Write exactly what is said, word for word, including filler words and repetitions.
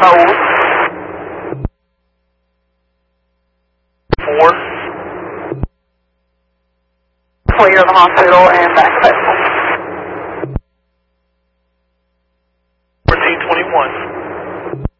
Hold. Four. Clear the hospital and back up.